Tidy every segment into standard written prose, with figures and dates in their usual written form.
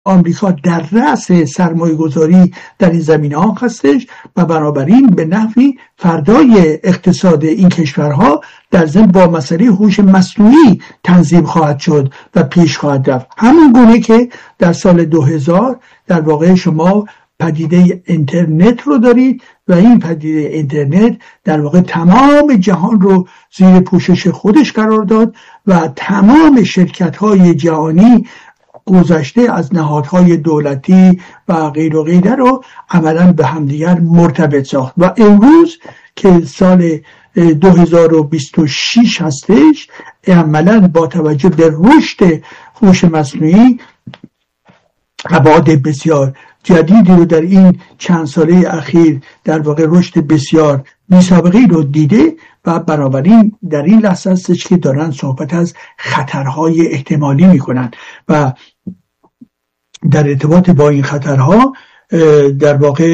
آمریکا در رأس سرمایه گذاری در این زمینه ها هستش و بنابراین به نحوی فردای اقتصاد این کشورها در ضمن با مسئله هوش مصنوعی تنظیم خواهد شد و پیش خواهد رفت. همون گونه که در سال 2000 در واقع شما پدیده اینترنت رو دارید و این پدیده اینترنت در واقع تمام جهان رو زیر پوشش خودش قرار داد و تمام شرکت‌های جهانی گذشته از نهادهای دولتی و غیر و غیره رو عملاً به همدیگر مرتبط ساخت و امروز که سال 2026 هستش عملاً با توجه به رشد هوش مصنوعی ابعاد بسیار جدیدی رو در این چند ساله اخیر در واقع رشد بسیار بی‌سابقه‌ای رو دیده و بنابراین در این لحظه هستش که دارن صحبت از خطرهای احتمالی میکنن و در ارتباط با این خطرها در واقع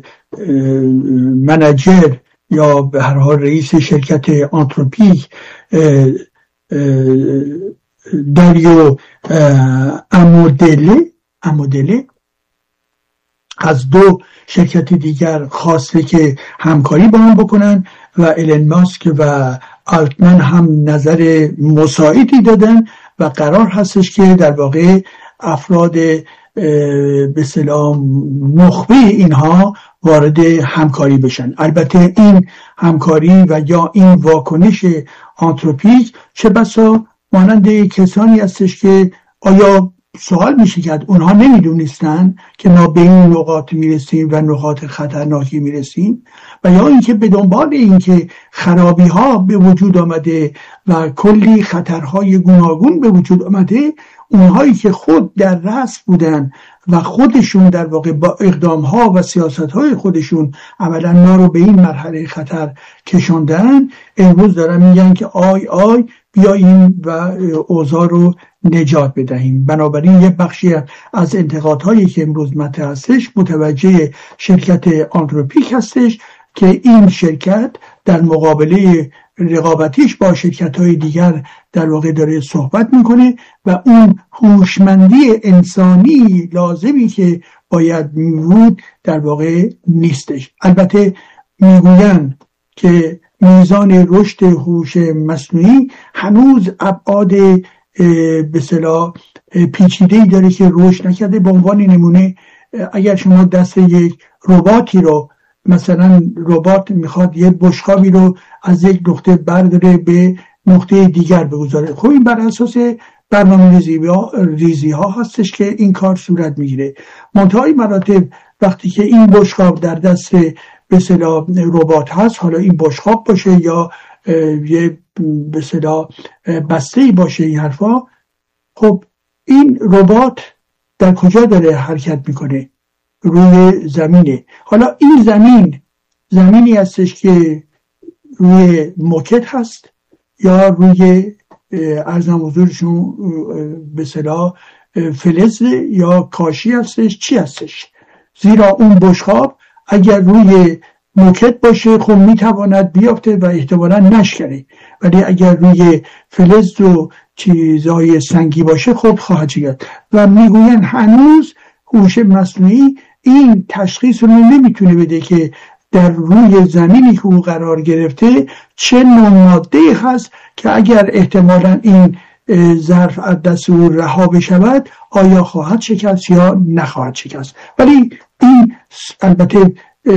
منیجر یا به هر حال رئیس شرکت آنتروپیک داریو امودله از دو شرکت دیگر خواسته که همکاری با هم بکنن و ایلن ماسک و آلتمن هم نظر مساعدی دادن و قرار هستش که در واقع افراد به اصطلاح نخبه اینها وارد همکاری بشن. البته این همکاری و یا این واکنش آنتروپیک چه بسا مانند کسانی هستش که آیا سوال میشه کرد اونها نمیدونستن که ما به این نقاط میرسیم و نقاط خطرناکی میرسیم و یا اینکه به دنبال اینکه خرابی ها به وجود آمده و کلی خطرهای گوناگون به وجود آمده اونهایی که خود در رأس بودن و خودشون در واقع با اقدام ها و سیاست های خودشون عملا ما رو به این مرحله خطر کشاندن امروز دارن میگن که آی بیاییم و اوضاع رو نجات بدهیم. بنابراین یه بخشی از انتقادهایی که امروز مطرح هستش متوجه شرکت آنتروپیک هستش که این شرکت در مقابله رقابتیش با شرکت‌های دیگر در واقع داره صحبت میکنه و اون هوشمندی انسانی لازمی که باید میبود در واقع نیستش. البته میگوین که میزان رشد هوش مصنوعی هنوز ابعاد به اصطلاح پیچیده‌ای داره که رشد نکرده. به عنوان نمونه اگر شما دست یک رباتی رو مثلا ربات میخواد یه بشقابی رو از یک نقطه برداره به نقطه دیگر بگذاره، خب این بر اساس برنامه ریزی ها هستش که این کار صورت میگیره. منتهای مراتب وقتی که این بشقاب در دست به اصطلاح ربات هست، حالا این بشقاب باشه یا یه به اصطلاح بسته‌ای باشه این حرفا، خب این ربات در کجا داره حرکت میکنه؟ روی زمینه. حالا این زمینی هستش که روی موکت هست یا روی ارزم حضورشون به اصطلاح فلز یا کاشی هستش، چی هستش؟ زیرا اون بشقاب اگر روی موکت باشه خب میتواند بیافته و احتمالا نشکنه، ولی اگر روی فلز و چیزهای سنگی باشه خب خواهد شد. و میگوین هنوز هوش مصنوعی این تشخیص رو نمیتونه بده که در روی زمینی که او قرار گرفته چه نوع ماده‌ای هست که اگر احتمالاً این ظرف از دست او رها بشود آیا خواهد شکست یا نخواهد شکست. ولی این البته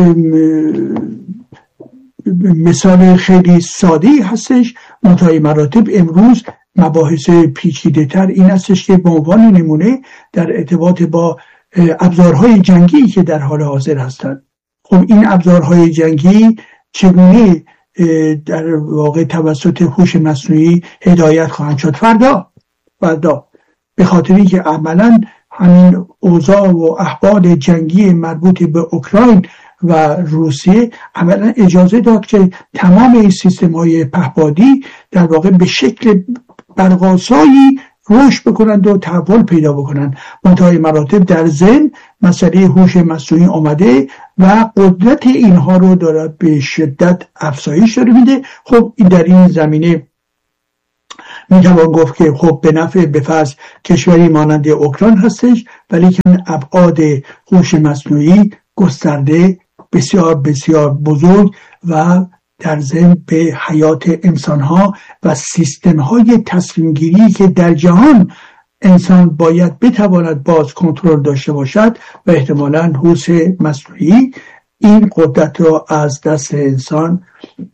مثال خیلی ساده‌ای هستش. منتهای مراتب امروز مباحث پیچیده تر این هستش که به عنوان نمونه در ارتباط با ابزارهای جنگی که در حال حاضر هستند، خب این ابزارهای جنگی چگونه در واقع توسط هوش مصنوعی هدایت خواهند شد فردا، به خاطری که عملاً همین اوضاع و احوال جنگی مربوط به اوکراین و روسیه عملاً اجازه داد که تمام این سیستم‌های پهپادی در واقع به شکل برق‌آسایی رشد بکنند و تحول پیدا بکنند. منتهای مراتب در ضمن مسئله هوش مصنوعی آمده و قدرت اینها رو داره به شدت افزایش داره میده. خب این در این زمینه میتوان گفت که خب به نفع به فرض کشوری مانند اوکراین هستش، ولی که ابعاد هوش مصنوعی گسترده، بسیار بسیار بزرگ و در ضمن به حیات انسانها و سیستم‌های تصمیم گیری که در جهان انسان باید بتواند باز کنترل داشته باشد و احتمالاً هوش مصنوعی این قدرت را از دست انسان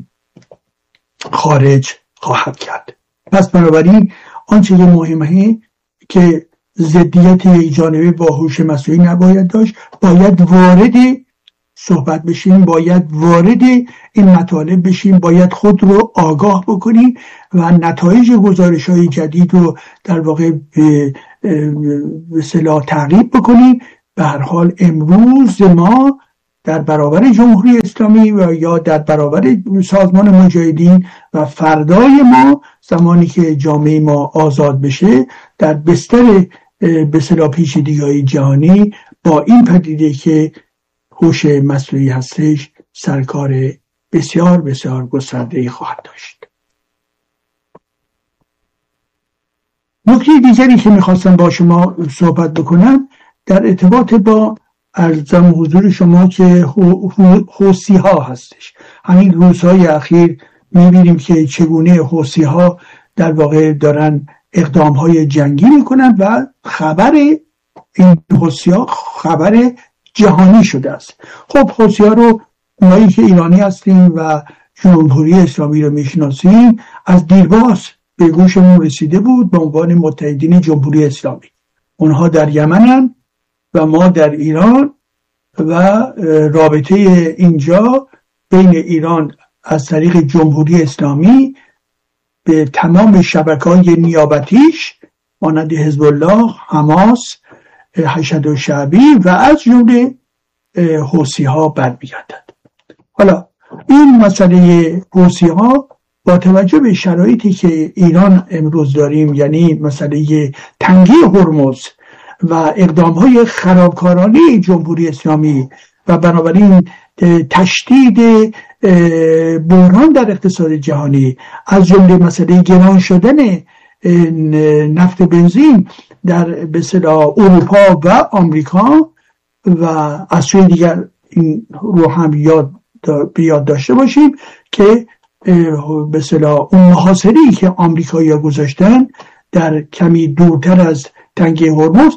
خارج خواهد کرد. پس بنابراین آنچه که مهمه که ضدیت جانبی با هوش مصنوعی نباید داشت، باید وارد صحبت بشیم، باید وارد این مطالب بشیم، باید خود رو آگاه بکنیم و نتایج گزارش‌های جدید رو در واقع به اصطلاح تعقیب بکنیم. به هر حال امروز ما در برابر جمهوری اسلامی و یا در برابر سازمان مجاهدین و فردای ما زمانی که جامعه ما آزاد بشه در بستر به اصطلاح پیچیدگی‌های جهانی با این پدیده که هوش مصنوعی هستش سرکار بسیار بسیار گسترده‌ای خواهد داشت. نکته دیگری که میخواستم با شما صحبت بکنم در ارتباط با ارزم حضور شما که حوثی ها هستش. همین روزهای اخیر میبینیم که چگونه حوثی ها در واقع دارن اقدام های جنگی میکنن و خبر این حوثی ها خبر جهانی شده است. خب حوثی ها رو مایی که ایرانی هستیم و جمهوری اسلامی رو میشناسیم از دیرباز به گوشمون رسیده بود به عنوان متحدین جمهوری اسلامی. اونها در یمنن و ما در ایران و رابطه اینجا بین ایران از طریق جمهوری اسلامی به تمام شبکه‌های نیابتیش مانند حزب الله، حماس، حشد شعبی و از جمله حوثی ها برمیگردد. حالا این مسئله حوثی ها با توجه به شرایطی که ایران امروز داریم، یعنی مسئله تنگی هرمز و اقدام‌های خرابکارانه جمهوری اسلامی و بنابراین تشدید بحران در اقتصاد جهانی، از جمله مسئله گران شدن نفت بنزین در به اصطلاح اروپا و آمریکا و از سوی دیگر این رو هم یاد داشته باشیم که به اصطلاح اون محاصره‌ای که آمریکایی‌ها گذاشتن در کمی دورتر از تنگه هرمز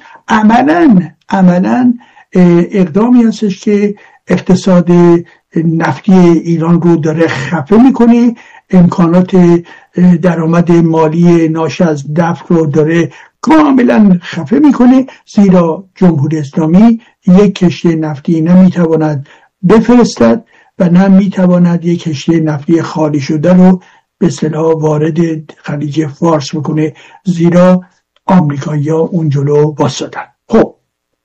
عملاً اقدامی هستش که اقتصاد نفتی ایران رو داره خفه میکنه، امکانات درآمد مالی ناشی از نفت رو داره کاملا خفه میکنه، زیرا جمهوری اسلامی یک کشتی نفتی نمیتواند بفرستد و نمیتواند یک کشتی نفتی خالی شده رو به اصطلاح وارد خلیج فارس بکنه، زیرا آمریکایی‌ها اون جلو واسطن. خب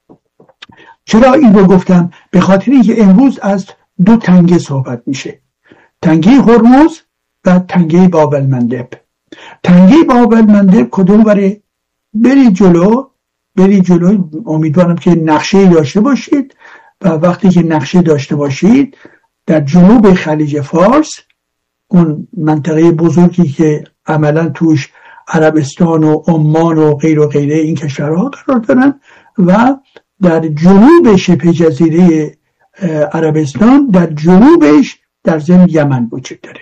چرا این رو گفتم؟ به خاطر اینکه امروز از دو تنگه صحبت میشه، تنگه هرمز و تنگه باب المندب. تنگه باب المندب کدوم بره؟ بری جلو. امیدوارم که نقشه داشته باشید و وقتی که نقشه داشته باشید در جنوب خلیج فارس، اون منطقه بزرگی که عملا توش عربستان و عمان و غیره این کشورها قرار دارن و در جنوب شبه جزیره عربستان در جنوبش در ضمن یمن وجود داره.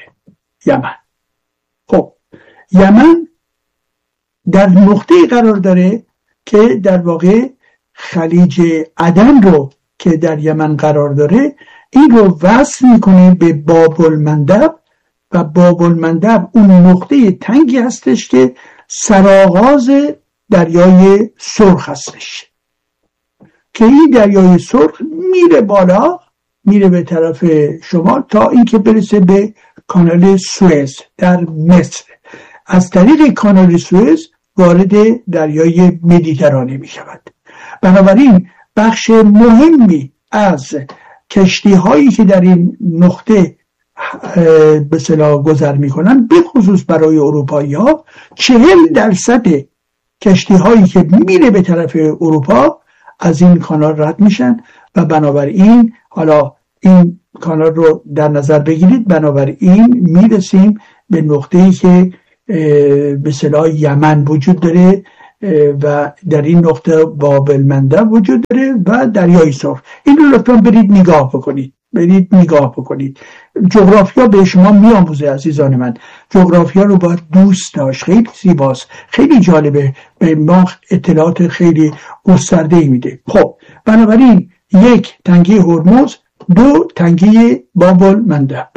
خب یمن در نقطه قرار داره که در واقع خلیج عدن رو که در یمن قرار داره این رو وصل میکنه به باب المندب و باب المندب اون نقطه تنگی هستش که سرآغاز دریای سرخ هستش که این دریای سرخ میره بالا، میره به طرف شمال تا اینکه برسه به کانال سوئز در مصر. از طریق کانال سوئز وارد دریای مدیترانه می شود. بنابراین بخش مهمی از کشتی هایی که در این نقطه به اصطلاح گذر می کنن، به خصوص برای اروپایی ها، 40% کشتی هایی که میره به طرف اروپا از این کانال رد میشن و بنابراین حالا این کانال رو در نظر بگیرید، بنابراین میرسیم به نقطه‌ای که به اصطلاح یمن وجود داره و در این نقطه باب المندب وجود داره و دریای سرخ. این رو لطفا برید نگاه بکنید. جغرافیا به شما میآموزه عزیزان من. جغرافیا رو باید دوست داشت. خیلی زیباست، خیلی جالبه، به ما اطلاعات خیلی گسترده‌ای میده. خب بنابراین 1 تنگه هرمز، 2 تنگه باب المندب.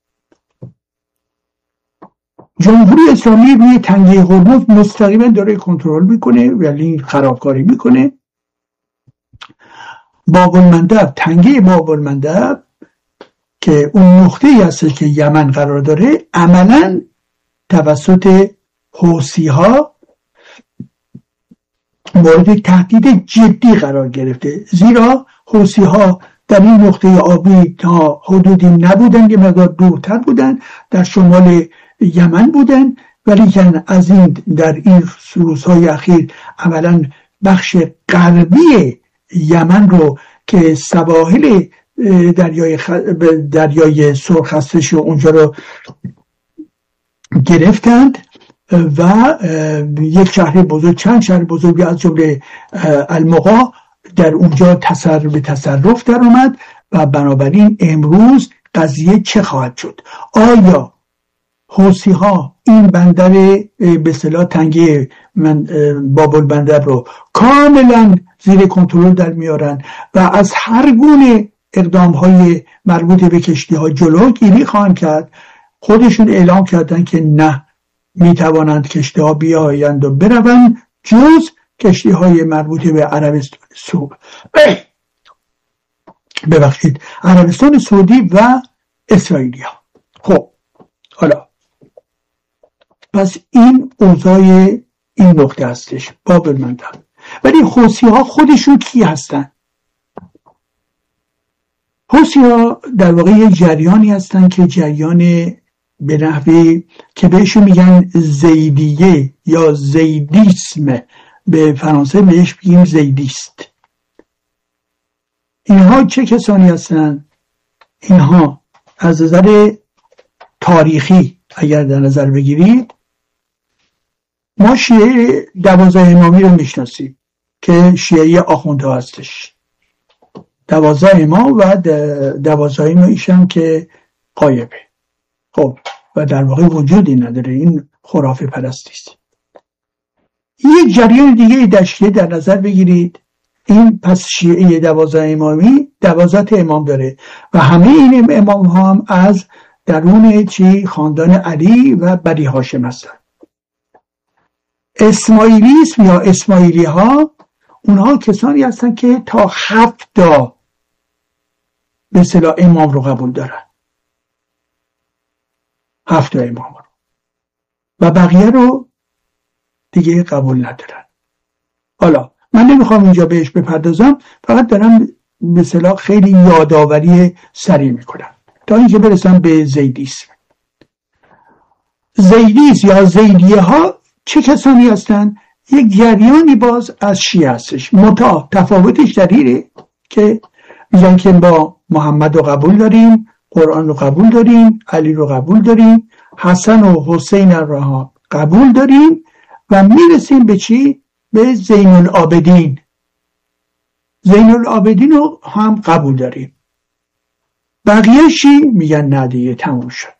جمهوری اسلامی روی تنگه هرمز مستقیما داره کنترل میکنه ولی خرابکاری میکنه. باب المندب، تنگه باب المندب که اون نقطه‌ای هست که یمن قرار داره، عملاً توسط حوثی‌ها مورد تهدید جدی قرار گرفته، زیرا حوثی‌ها در این نقطه آبی تا حدودی نبودن، یه مقدار دورتر بودن، در شمال یمن بودن، ولی از این در این روزهای اخیر عملاً بخش غربی یمن رو که سواحل دریای سرخ هستش و اونجا رو گرفتند و یک شهر بزرگ، چند شهر بزرگی از جمله المقا در اونجا به تصرف در اومد و بنابراین امروز قضیه چه خواهد شد؟ آیا حوثی ها این بندر به اصطلاح تنگه باب المندب رو کاملا زیر کنترل در میارن و از هر گونه اقدام های مربوط به کشتی ها جلوگیری خواهند کرد؟ خودشون اعلام کردن که نه، میتوانند کشتی ها بیایند و بروند جز کشتی های مربوط به عربستان سعودی و اسرائیلی ها. خب حالا پس این اوضاع این نقطه هستش، باب المندب. ولی حوثی ها خودشون کی هستن؟ حوثی ها در واقع یه جریانی هستن که جریان به نحوی که بهشون میگن زیدیه یا زیدیسم، به فرانسه بهش میگیم زیدیست. اینها چه کسانی هستن؟ اینها از نظر تاریخی اگر در نظر بگیرید، ما شیعه 12 امامی رو میشناسیم که شیعه آخوندها هستش، 12 امام و 12 امامیش هم که غایبه. خب و در واقع وجودی نداره، این خرافه پرستی است. یک جریان دیگه در شیعه در نظر بگیرید، این پس شیعه 12 امامی 12 امام داره و همه این امام ها هم از درون خاندان علی و بنی هاشم هستن. اسماعیلیسم یا اسماعیلی ها، اونها کسانی هستن که تا 7 به اصطلاح امام رو قبول دارن، 7 امام رو، و بقیه رو دیگه قبول ندارن. حالا من نمیخوام اینجا بهش بپردازم، فقط دارم به اصطلاح خیلی یادآوری سریع میکنم تا اینکه برسم به زیدیسم. زیدیس یا زیدیه ها چه کسانی هستن؟ یک جریانی باز از شیعه هستش، تفاوتش در اینه که میگن که با محمد رو قبول داریم، قرآن رو قبول داریم، علی رو قبول داریم، حسن و حسین رو قبول داریم و میرسیم به چی؟ به زین العابدین. زین العابدین رو هم قبول داریم. بقیه‌شی میگن نه دیگه تموم شد.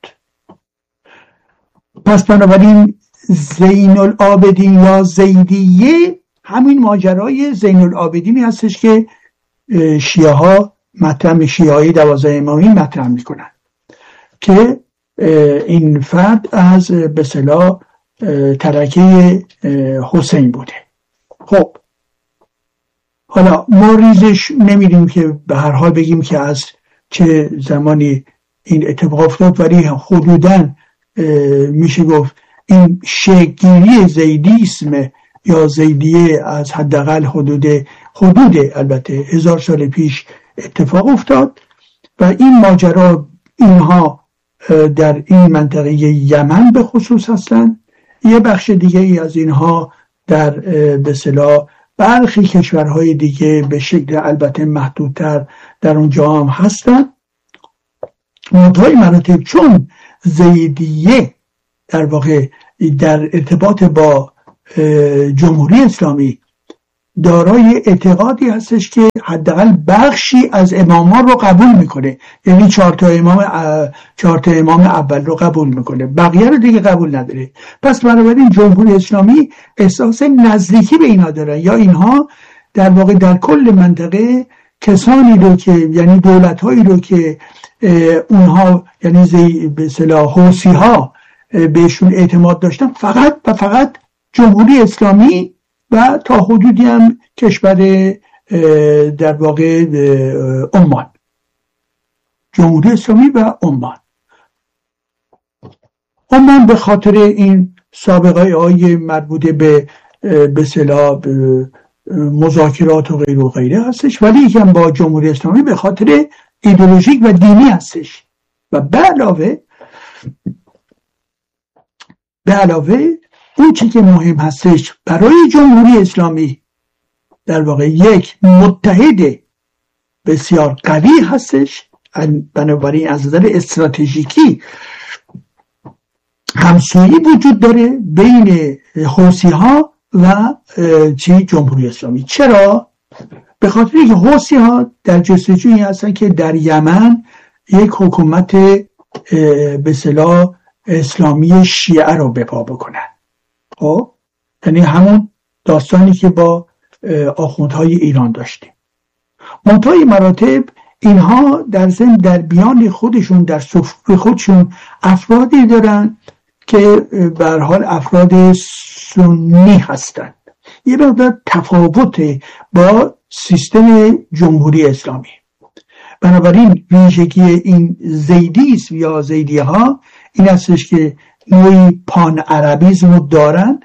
پس بنابراین زین العابدین یا زیدیه همین ماجرای زین العابدینی هستش که شیعه ها مطرح، شیعه های 12 امامی مطرح میکنن که این فرد از به اصطلاح ترکه حسین بوده. خب حالا ما ریزش نمیدیم که به هر حال بگیم که از چه زمانی این اتفاق افتاد، ولی حدوداً میشه گفت این شکل‌گیری زیدیسم یا زیدیه از حداقل حدود البته 1000 سال پیش اتفاق افتاد و این ماجرا اینها در این منطقه یمن به خصوص هستن. یه بخش دیگه ای از اینها در به اصطلاح برخی کشورهای دیگه به شکل البته محدودتر در اونجا هم هستن. منتهای مراتب چون زیدیه در واقع در ارتباط با جمهوری اسلامی دارای اعتقادی هستش که حداقل بخشی از امامان رو قبول میکنه، یعنی 4 تا امام اول رو قبول میکنه، بقیه رو دیگه قبول نداره. پس بنابراین جمهوری اسلامی احساس نزدیکی به اینا داره، یا اینها در واقع در کل منطقه کسانی رو که یعنی دولت‌هایی رو که اونها یعنی به اصطلاح حوثی‌ها بهشون اعتماد داشتن فقط و فقط جمهوری اسلامی و تا حدودی هم کشور در واقع عمان، جمهوری اسلامی و عمان به خاطر این سابقه های مربوطه به اصطلاح مذاکرات و غیر و غیره هستش، ولی یکم با جمهوری اسلامی به خاطر ایدئولوژیک و دینی هستش. و به علاوه اون چی که مهم هستش برای جمهوری اسلامی در واقع یک متحد بسیار قوی هستش، بنابراین از نظر استراتژیکی همسویی وجود داره بین حوثی‌ها و جمهوری اسلامی. چرا؟ به خاطر اینکه حوثی‌ها در جستجوی هستن که در یمن یک حکومت به اصطلاح اسلامی شیعه رو به پا بکنن. خب یعنی همون داستانی که با آخوندهای ایران داشتیم. منتهای مراتب اینها در ضمن در بیان خودشون در صفوف خودشون افرادی دارن که به هر حال افراد سنی هستند، یه مقدار تفاوت با سیستم جمهوری اسلامی. بنابراین ویژگی این زیدیست یا زیدیه ها این هستش که نوعی پان عربیزم رو دارند،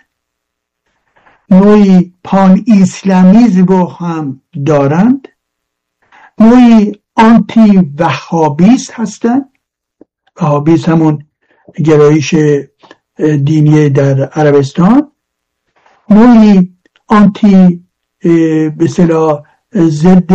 نوعی پان اسلامیزم رو هم دارند، نوعی آنتی وهابیست هستند. وهابیست همون گرایش دینی در عربستان، نوعی آنتی به اصطلاح ضد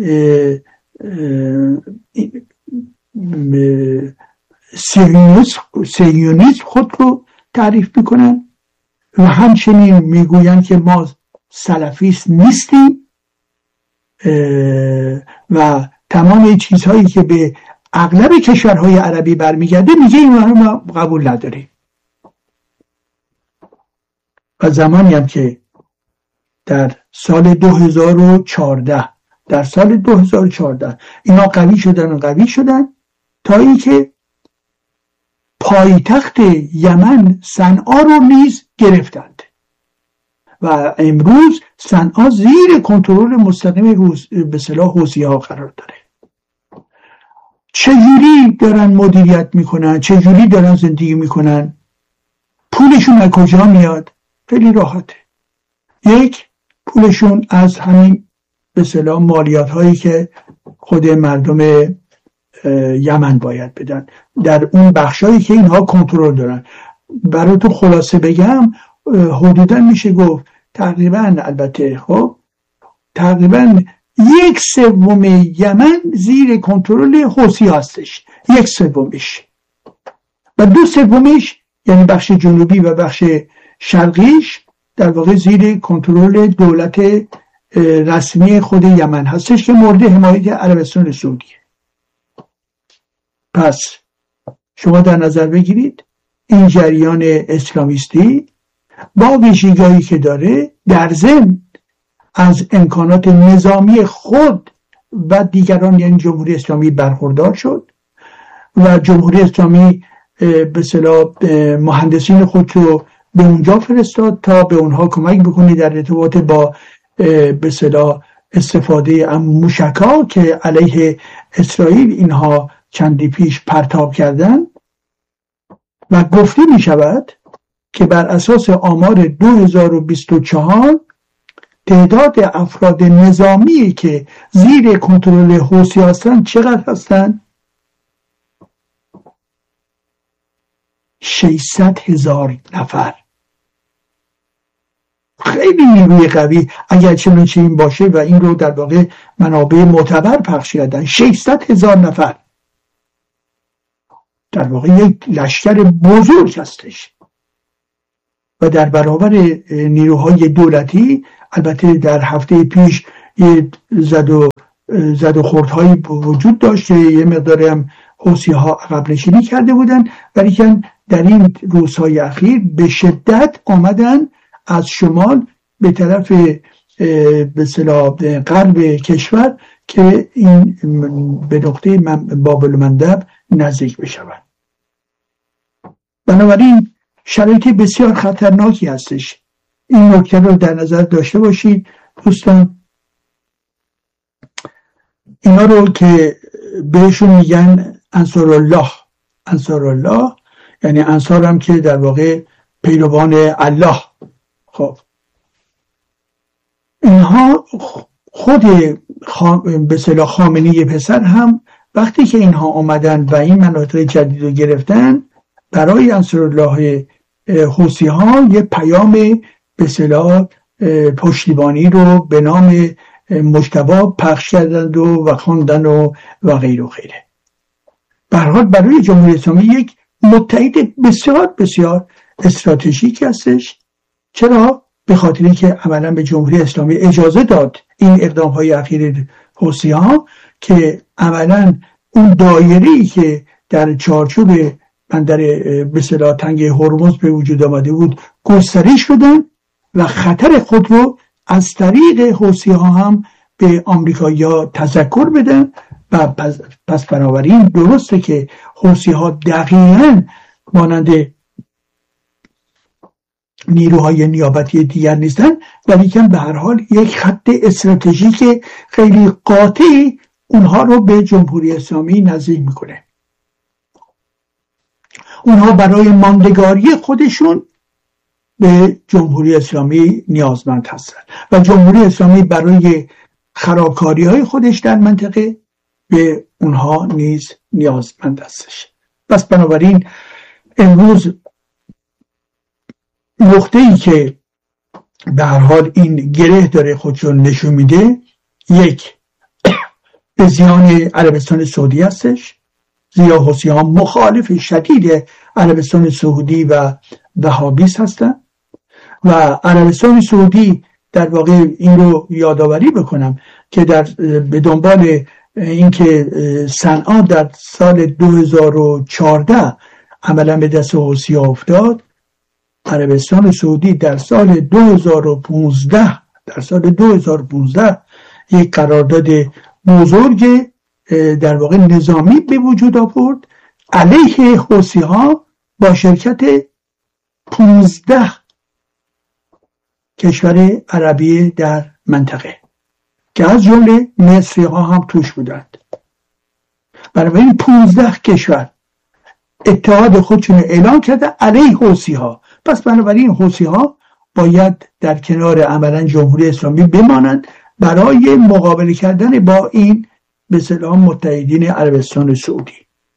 سیونیسم خود رو تعریف میکنن و همچنین میگوین که ما سلفیست نیستیم و تمام چیزهایی که به اغلب کشورهای عربی برمیگرده میگه اینها رو ما قبول نداریم. و زمانی هم که در سال 2014 اینا قوی شدن تا اینکه پایتخت یمن صنعا رو نیز گرفتند و امروز صنعا زیر کنترل مستقیم به اصطلاح حوثی‌ها قرار داره. چجوری دارن مدیریت میکنن، چجوری دارن زندگی میکنن، پولشون از کجا میاد؟ خیلی راحته. یک، پولشون از همین به اصطلاح مالیات هایی که خود مردم یمن باید بدن در اون بخشایی که اینها کنترل دارن. برای تو خلاصه بگم حدودا میشه گفت تقریبا 1/3 یمن زیر کنترل حوثی هستش، 1/3 و 2/3 یعنی بخش جنوبی و بخش شرقیش در واقع زیر کنترل دولت رسمی خود یمن هستش که مورد حمایت عربستان سعودیه. پس شما در نظر بگیرید این جریان اسلامیستی با ویژگی‌هایی که داره در ضمن از امکانات نظامی خود و دیگران یعنی جمهوری اسلامی برخوردار شد و جمهوری اسلامی به اصطلاح مهندسین خود رو به اونجا فرستاد تا به اونها کمک بکنه در ارتباط با به اصطلاح استفاده موشک‌ها که علیه اسرائیل اینها چندی پیش پرتاب کردن. و گفته می شود که بر اساس آمار 2024 تعداد افراد نظامی که زیر کنترل حوثی هستند چقدر هستند؟ 600,000 نفر. خیلی نیروی قوی اگر چنانچه این باشه و این رو در واقع منابع معتبر پخش کردن. 600,000 نفر در واقع یک لشکر بزرگ هستش. و در برابر نیروهای دولتی، البته در هفته پیش یه زد و خوردهایی وجود داشت، یه مقداری هم حوثی‌ها عقب نشینی کرده بودن، ولی که در این روزهای اخیر به شدت آمدن از شمال به طرف به اصطلاح غرب کشور که این به نقطه باب المندب نزدیک بشوند. بنابراین شرایط بسیار خطرناکی هستش. این نکته رو در نظر داشته باشید دوستان. اینا رو که بهشون میگن انصار الله، یعنی انصار هم که در واقع پیروان الله. خب اینها خود به اصطلاح خامنه‌ای پسر هم وقتی که اینها آمدن و این مناطق جدید رو گرفتن، برای انصار الله حوثی ها یه پیام به اصطلاح پشتیبانی رو به نام مجتبی پخش کردند و خواندن و غیر و غیره. به هر حال برای جمهوری اسلامی یک متحد بسیار بسیار استراتژیک هستش. چرا؟ به خاطر اینکه عملا به جمهوری اسلامی اجازه داد این اقدام های اخیر حوثی ها که عملا اون دایره‌ای که در چارچوب بندر به اصطلاح تنگ هرمز به وجود آمده بود گسترش شدن و خطر خود رو از طریق حوثی ها هم به آمریکایی‌ها تذکر بدن و پس بنابراین درسته که حوثی ها دقیقاً مانند نیروهای نیابتی دیگر نیستن، ولی که به هر حال یک خط استراتژیک خیلی قاطعی اونها رو به جمهوری اسلامی نزدیک میکنه. اونها برای ماندگاری خودشون به جمهوری اسلامی نیازمند هستن و جمهوری اسلامی برای خرابکاری های خودش در منطقه به اونها نیز نیازمند هستش. پس بنابراین امروز نقطه‌ای که به هر حال این گره داره خودشون نشون میده، یک به زیان عربستان سعودی هستش، زیرا حوثی‌ها مخالف شدید عربستان سعودی و وهابیست هستن و عربستان سعودی در واقع این رو یادآوری بکنم که به دنبال اینکه صنعا در سال 2014 عملا به دست حوثی‌ها افتاد، عربستان سعودی در سال 2015 یک قرارداد بزرگ در واقع نظامی به وجود آورد علیه حوثی‌ها با شرکت 15 کشور عربی در منطقه که از جمله مصری‌ها هم توش بودند. برای این 15 کشور اتحاد خودشون اعلان کرده علیه حوثی‌ها. پس بنابراین حوثی‌ها باید در کنار عملا جمهوری اسلامی بمانند برای مقابله کردن با این به اصطلاح متحدین عربستان سعودی.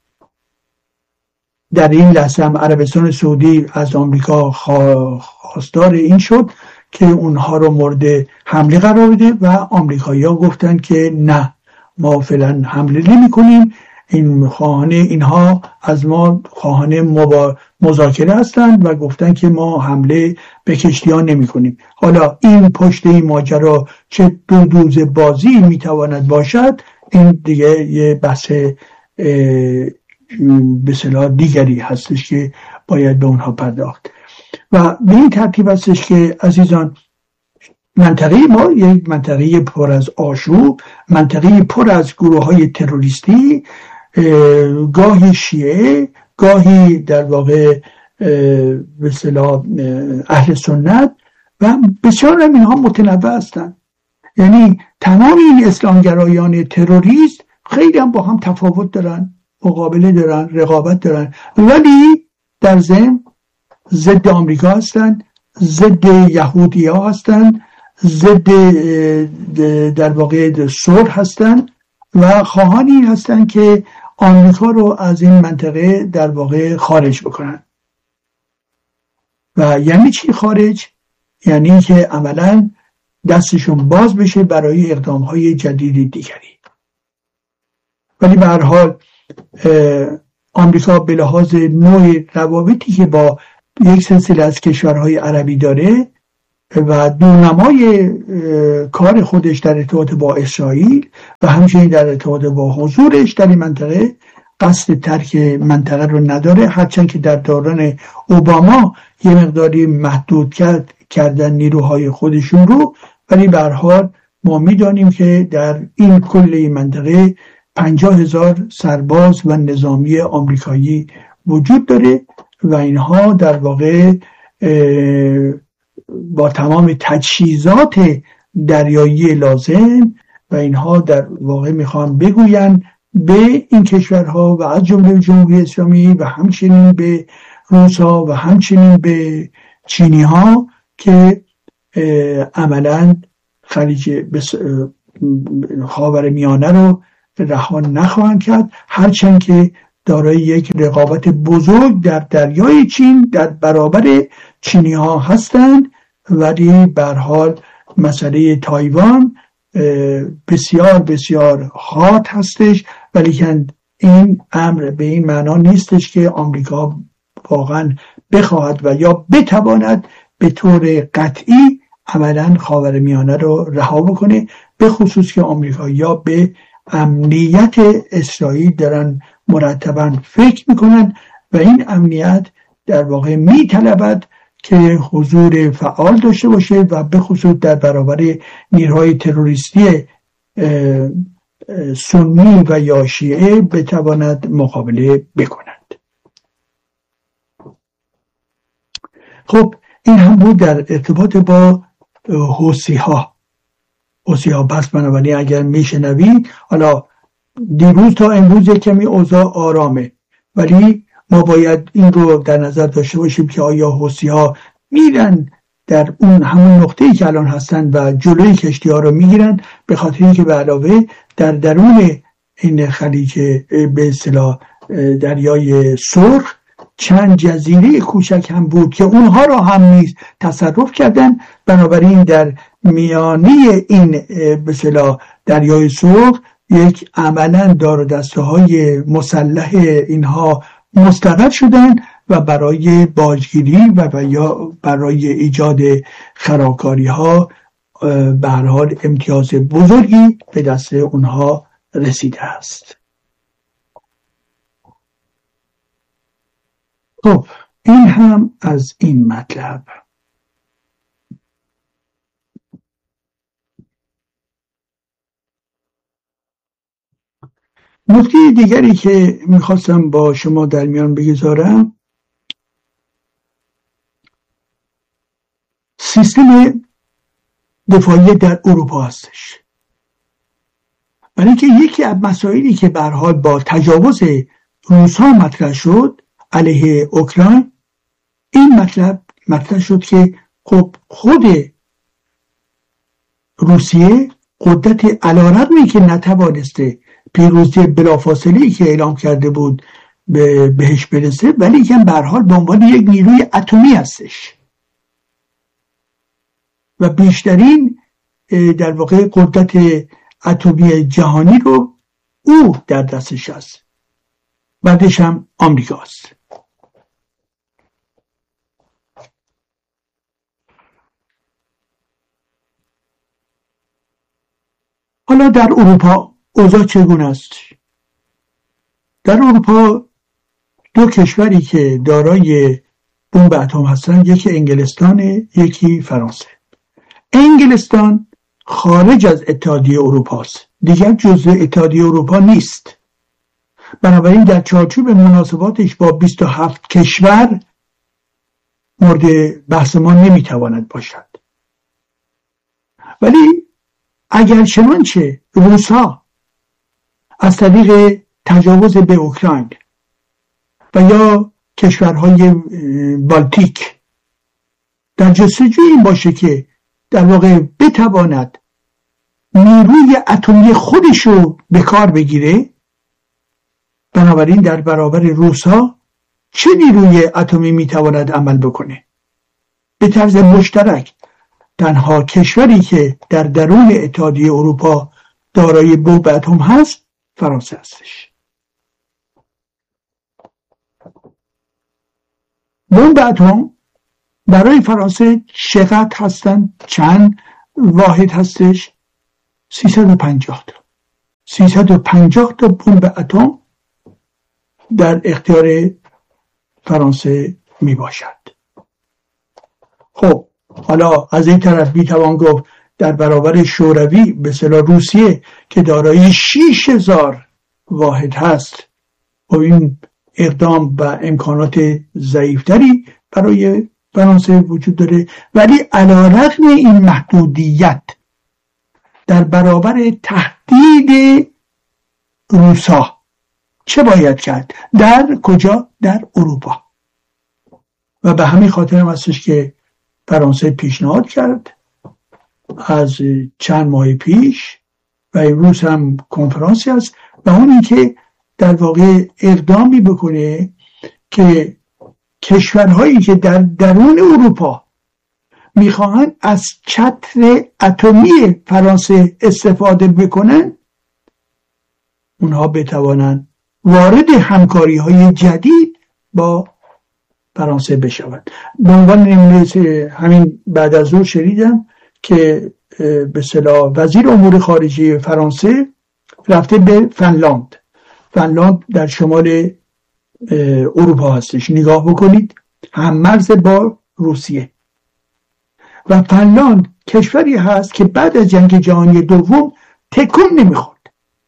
در این لحظه هم عربستان سعودی از آمریکا خواستار این شد که اونها رو مورد حمله قرار بده و آمریکایی‌ها گفتن که نه، ما فعلا حمله نمی کنیم، اینها از ما خواهان مذاکره هستند و گفتن که ما حمله به کشتی‌ها نمی کنیم. حالا این پشت این ماجرا چه دوز بازی می تواند باشد، این دیگه یه بحث به اصطلاح دیگری هستش که باید به اونها پرداخت. و به این ترتیب هستش که عزیزان منطقه ما یک منطقه پر از آشوب، منطقه پر از گروه‌های تروریستی، گاهی شیعه، گاهی در واقع به اصطلاح اهل سنت و بسیار هم اینها متنوع هستند. یعنی تمام این اسلامگرایان تروریست خیلی هم با هم تفاوت دارن، مقابله دارن، رقابت دارن، ولی در ضمن ضد آمریکا هستن، ضد یهودی ها هستن، ضد در واقع صلح هستن و خواهان این هستن که آمریکا رو از این منطقه در واقع خارج بکنن. و یعنی چی خارج؟ یعنی که عملا دستشون باز بشه برای اقدام‌های جدید دیگری. ولی به هر حال آمریکا به لحاظ نوع روابطی که با یک سلسله از کشورهای عربی داره و دورنمای کار خودش در ارتباط با اسرائیل و همچنین در ارتباط با حضورش در این منطقه قصد ترک منطقه رو نداره، هرچند که در دوران اوباما یه مقداری محدود کردن نیروهای خودشون رو، ولی به هر حال ما میدانیم که در این کل این منطقه 50,000 سرباز و نظامی آمریکایی وجود داره و اینها در واقع با تمام تجهیزات دریایی لازم و اینها در واقع میخوان بگوین به این کشورها و از جمله جمهوری اسلامی و همچنین به روس‌ها و همچنین به چینی‌ها که عملاً خلیج خاورمیانه رو رها نخواهند کرد، هرچند که دارای یک رقابت بزرگ در دریای چین در برابر چینی‌ها هستند، ولی به هر حال مسئله تایوان بسیار بسیار حاد هستش، ولی این امر به این معنا نیستش که آمریکا واقعا بخواهد و یا بتواند به طور قطعی عملا خاورمیانه رو رها بکنه، به خصوص که آمریکا یا به امنیت اسرائیل دارن مرتبا فکر میکنن و این امنیت در واقع میطلبد که حضور فعال داشته باشه و به خصوص در برابر نیروهای تروریستی سنی و یا شیعه بتواند مقابله بکنند. خب این هم بود در ارتباط با حوثی‌ها. بس بنابراین اگر میشنوید، حالا دیروز تا امروز کمی اوضاع آرامه، ولی ما باید این رو در نظر داشته باشیم که آیا حوثی‌ها میرن در اون همون نقطه‌ای که الان هستن و جلوی کشتی‌ها رو میگیرن، به خاطر اینکه به علاوه در درون این خلیج به اصطلاح دریای سرخ چند جزیره کوچک هم بود که اونها را هم نیز تصرف کردن، بنابراین در میانه این به اصطلاح دریای سرخ یک عملاً دار و دسته های مسلح اینها مستقر شدن و برای باجگیری و یا برای ایجاد خرابکاری ها به هر حال امتیاز بزرگی به دست اونها رسیده است. خب این هم از این مطلب. نکته دیگری که میخواستم با شما در میان بگذارم سیستم دفاعی در اروپا هستش، برای اینکه یکی از مسائلی که به هر حال با تجاوز روس‌ها مطرح شد علیه اوکراین، این مطرح شد که خب خود روسیه قدرت علی‌رغمی که نتوانسته پیروزی بلافاصله‌ای که اعلام کرده بود بهش برسه، ولی که به هر حال به عنوان یک نیروی اتمی هستش و بیشترین در واقع قدرت اتمی جهانی رو او در دستش هست، بعدش هم آمریکاست. حالا در اروپا اوضاع چگونه است؟ در اروپا دو کشوری که دارای بمب اتم هستن، یکی انگلستان، یکی فرانسه. انگلستان خارج از اتحادیه اروپا است، دیگر جزء اتحادیه اروپا نیست، بنابراین در چارچوب مناسباتش با 27 کشور مورد بحث ما نمیتواند باشد. ولی اگر چنانچه روس‌ها از طریق تجاوز به اوکراین و یا کشورهای بالتیک در جستجوی این باشه که در واقع بتواند نیروی اتمی خودش رو به کار بگیره، بنابراین در برابر روس‌ها چه نیروی اتمی میتواند عمل بکنه؟ به طرز مشترک تنها کشوری که در درون اتحادیه اروپا دارای بمب اتم هست فرانسه هستش. بمب اتم برای فرانسه چقدر هستن؟ چند واحد هستش؟ 350 تا 350 تا بمب اتم در اختیار فرانسه می باشد. خب حالا از این طرف می توان گفت در برابر شوروی به اصطلاح روسیه که دارای 6000 واحد هست و این اقدام و امکانات ضعیفتری برای فرانسه وجود داره، ولی علیرغم این محدودیت در برابر تهدید روسا چه باید کرد؟ در کجا؟ در اروپا. و به همین خاطر هم هستش که فرانسه پیشنهاد کرد از چند ماه پیش و امروز هم کنفرانسی هست و اون این که در واقع اقدامی بکنه که کشورهایی که در درون اروپا میخواهند از چتر اتمی فرانسه استفاده بکنن اونها بتوانند وارد همکاری های جدید با فرانسه بشوند. به عنوان نمونه همین بعد از ظهر شنیدم که به اصطلاح وزیر امور خارجه فرانسه رفته به فنلاند. فنلاند در شمال اروپا هستش. نگاه بکنید، هم مرز با روسیه و فنلاند کشوری هست که بعد از جنگ جهانی دوم تکون نمیخورد،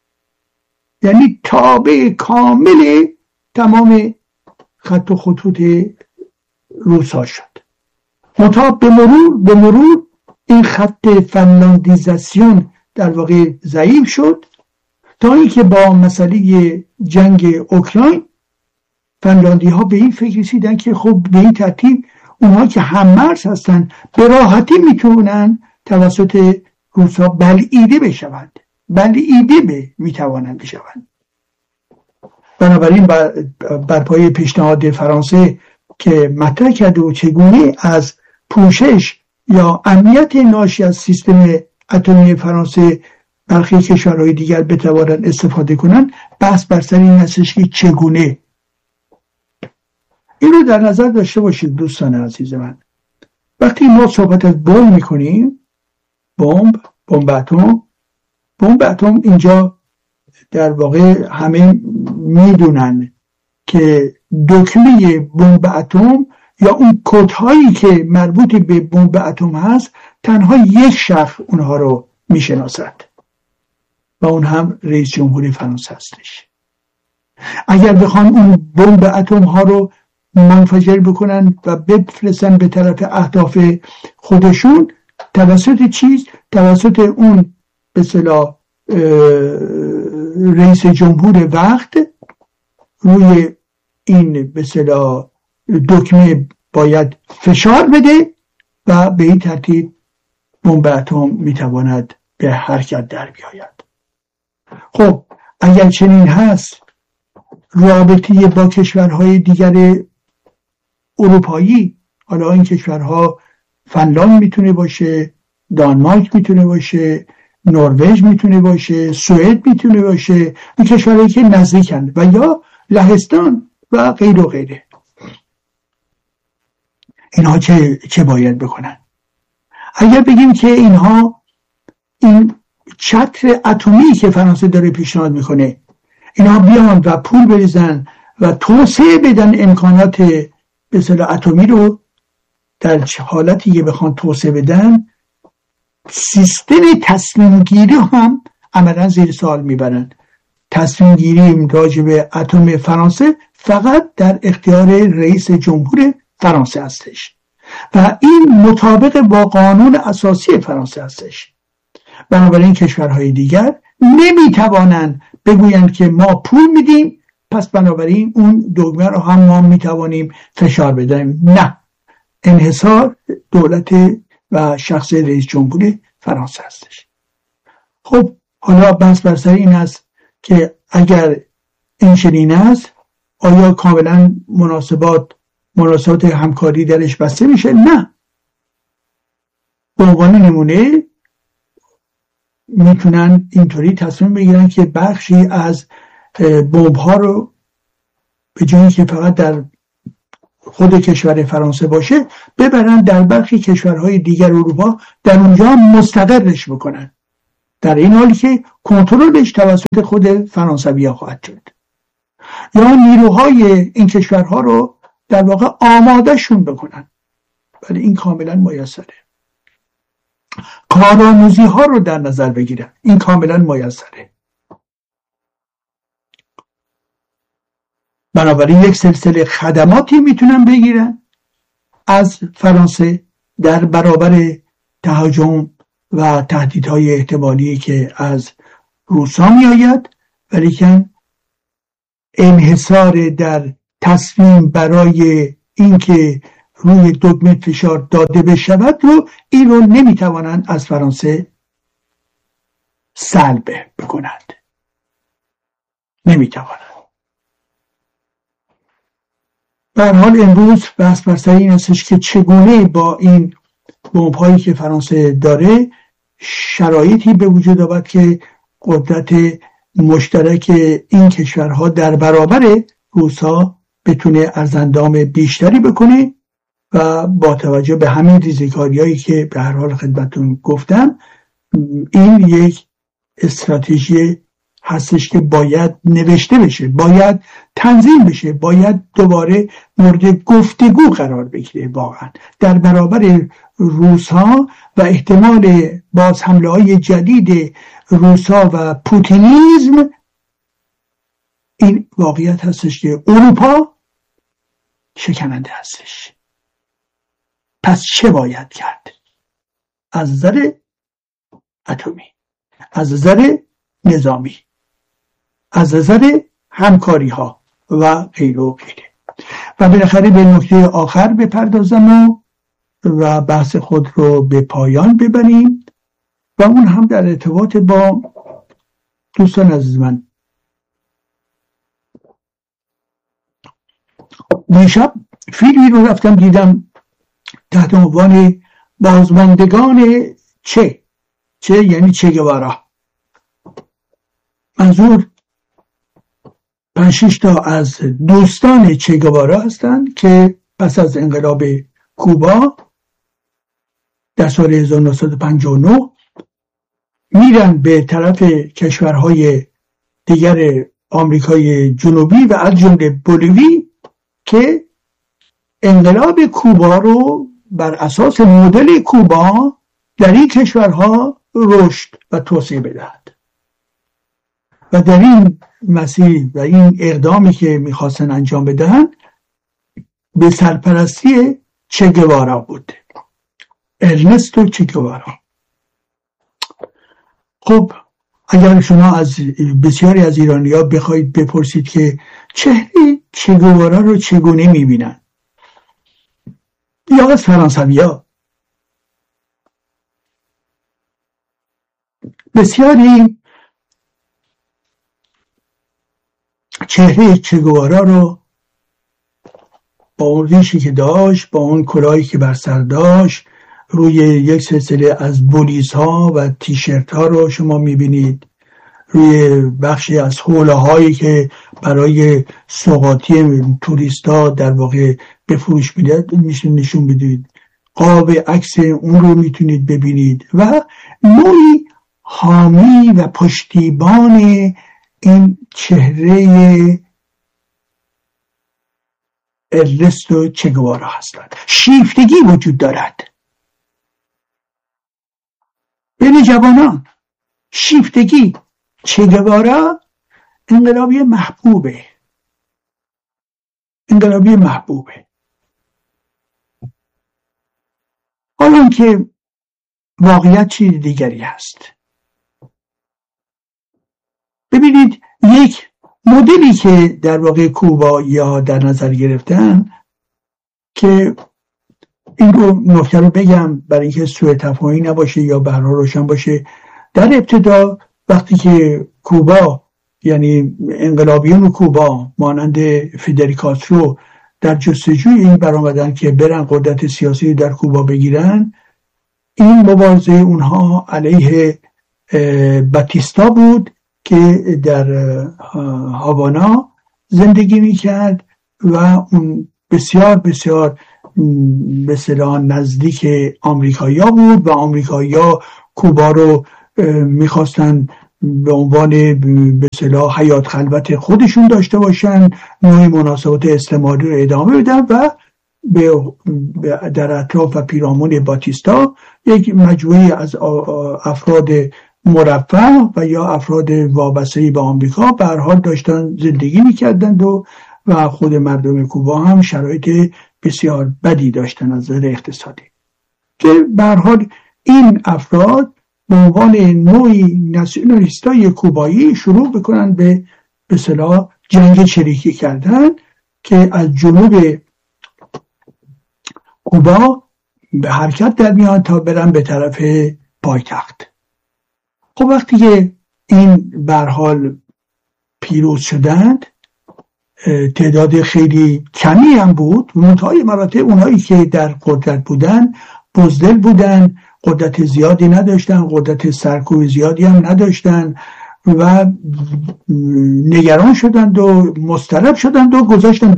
یعنی تابع کامل تمام خط و خطوط روسا شد. منتها به مرور این خط فنلاندیزاسیون در واقع ضعیف شد تا اینکه با مسئله جنگ اوکراین فنلاندی ها به این فکر رسیدن که خب به این ترتیب اونها که هممرز هستن به راحتی میتونن توسط روسا بلعیده بشوند، میتوانند بشوند. بنابراین بر پای پیشنهاد فرانسه که مطرح کرده و چگونه از پوشش یا امنیت ناشی از سیستم اتمی فرانسه برخی کشورهای دیگر بتوانند استفاده کنند، بحث بر سر این هستش که چگونه. این رو در نظر داشته باشید دوستان عزیز من. وقتی ما صحبت از بمب میکنیم، بمب اتم اینجا در واقع همه میدونن که دکمه بمب اتم یا اون کدهایی که مربوط به بمب اتم هست تنها یک شخص اونها رو میشناسد و اون هم رئیس جمهوری فرانسه هستش. اگر بخوان اون بمب اتم ها رو منفجر بکنن و بفرستن به طرف اهداف خودشون توسط اون به اصطلاح رئیس جمهور وقت روی این به اصطلاح دکمه باید فشار بده و به این ترتیب بمب اتم میتواند به حرکت در بیاید. خب اگر چنین هست، رابطه با کشورهای دیگر اروپایی، حالا این کشورها فنلاند میتونه باشه، دانمارک میتونه باشه، نروژ میتونه باشه، سوئد میتونه باشه، این کشورهایی که نزدیکند و یا لهستان و غیر و غیره. اینها چه باید بکنن؟ اگر بگیم که اینها این چتر اتمی که فرانسه داره پیشنهاد میکنه اینها بیان و پول بریزن و توسعه بدن امکانات به اصطلاح اتمی رو، در حالتی که بخوان توسعه بدن سیستم تصمیم گیری هم عملا زیر سوال میبرن. تصمیم گیری راجع به اتم فرانسه فقط در اختیار رئیس جمهور فرانسه هستش و این مطابق با قانون اساسی فرانسه هستش. بنابراین کشورهای دیگر نمیتوانند بگویند که ما پول میدیم پس بنابراین اون دگمه رو هم ما میتوانیم فشار بدیم. نه، انحصار دولت و شخص رئیس جمهور فرانسه هستش. خب حالا بحث بر سر این است که اگر این چنین است آیا کاملا مناسبات همکاری درش بسته میشه؟ نه. به عنوان نمونه میتونن اینطوری تصمیم بگیرن که بخشی از بمب ها رو به جایی که فقط در خود کشور فرانسه باشه ببرن در برخی کشورهای دیگر اروپا، در اونجا مستقرش بکنن، در این حالی که کنترلش توسط خود فرانسوی‌ها خواهد شد، یا نیروهای این کشورها رو در واقع آمادهشون بکنن. ولی این کاملا میسره. کارآموزی ها رو در نظر بگیرن، این کاملا میسره. بنابراین یک سلسله خدماتی میتونن بگیرن از فرانسه در برابر تهاجم و تهدیدهای احتمالی که از روسا می آید، ولیکن انحصار در تصمیم برای اینکه روی دکمه فشار داده بشود رو، این رو نمیتوانند از فرانسه سلب بکنند، نمیتوانند. به هر حال امروز بحث بر سر این هستش که چگونه با این بمب‌هایی که فرانسه داره شرایطی به وجود آورد که قدرت مشترک این کشورها در برابر روسا بتونه ارزاندام بیشتری بکنه و با توجه به همین ریزکاریایی که به هر حال خدمتتون گفتم، این یک استراتژی هستش که باید نوشته بشه، باید تنظیم بشه، باید دوباره مورد گفتگو قرار بگیره واقعا در برابر روس‌ها و احتمال باز حمله‌های جدید روس‌ها و پوتینیزم. این واقعیت هستش که اروپا شکننده هستش. پس چه باید کرد؟ از نظر اتمی، از نظر نظامی، از نظر همکاری ها و غیره و غیره. و بالاخره به نکته آخر بپردازم و بحث خود رو به پایان ببریم و اون هم در ارتباط با دوستان عزیز من. دیشب فیلمی رو رفتم دیدم تحت عنوان بازماندگان چه یعنی چه گوارا. منظور 5-6 تا از دوستان چه گوارا هستند که پس از انقلاب کوبا در سال 1959 میرن به طرف کشورهای دیگر آمریکای جنوبی و از جمله بولیوی که انقلاب کوبا رو بر اساس مدل کوبا در این کشورها رشد و توسعه بدهد. و در این مسیر و این اقدامی که میخواستن انجام بدهند به سرپرستی چه گوارا بود، ارنستو چه گوارا. خب اگر شما از بسیاری از ایرانی‌ها بخواید بپرسید که چهره چه گوارا رو چگونه میبینن، یا از فرانسوی‌ها، بسیاری چهره چه گوارا رو با اون ریشی که داشت، با اون کلاهی که بر سر داشت، روی یک سلسله از بولیز ها و تیشرت ها رو شما میبینید، روی بخشی از حوله هایی که برای سوغاتی توریست ها در واقع به فروش میشه نشون بدید، قاب عکس اون رو میتونید ببینید و نوعی حامی و پشتیبان این چهره ارنستو چه گوارا هستند. شیفتگی وجود دارد بین جوانان، شیفتگی. چه گوارا انقلابی محبوبه، انقلابی محبوبه. حالا که واقعیت چیز دیگری هست. ببینید یک مدلی که در واقع کوبا یا در نظر گرفتن، که این رو نکته رو بگم برای اینکه سوء تفاهمی نباشه یا به هر حال روشن باشه. در ابتدا وقتی که کوبا یعنی انقلابیون کوبا مانند فیدل کاسترو در جستجوی این برآمدن که برن قدرت سیاسی در کوبا بگیرن، این مبارزه اونها علیه باتیستا بود که در هاوانا زندگی میکرد و اون بسیار بسیار به اصطلاح نزدیک آمریکایی‌ها بود و آمریکایی‌ها کوبا رو میخواستن به عنوان به اصطلاح حیات خلوت خودشون داشته باشن، نوعی مناسبات استعماری رو ادامه بدن و در اطراف و پیرامون باتیستا یک مجموعه از افراد مرفه و یا افراد وابسته به آمریکا به هر حال داشتن زندگی میکردند و خود مردم کوبا هم شرایط بسیار بدی داشتن از نظر اقتصادی، که به هر حال این افراد به عنوان نوعی ناسیونالیستای کوبایی شروع بکنن به اصطلاح جنگ چریکی کردن که از جنوب کوبا به حرکت در میان تا برن به طرف پایتخت. خب وقتی که این به هر حال پیروز شدند، تعداد خیلی کمی هم بود، منتهای مراتب اونایی که در قدرت بودن بزدل بودن، قدرت زیادی نداشتن، قدرت سرکوب زیادی هم نداشتن و نگران شدند و مضطرب شدند و گذاشتن